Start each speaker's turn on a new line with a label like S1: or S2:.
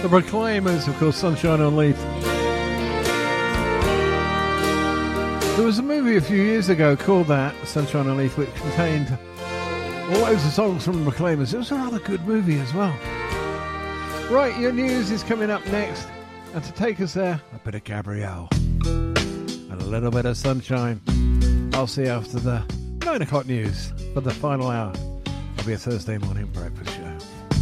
S1: The Proclaimers, of course, Sunshine on Leith. There was a movie a few years ago called that, Sunshine on Leith, which contained loads of songs from the Proclaimers. It was a rather good movie as well. Right, your news is coming up next. And to take us there, a bit of Gabrielle. And a little bit of Sunshine. I'll see you after the 9 o'clock news for the final hour of your Thursday morning breakfast show.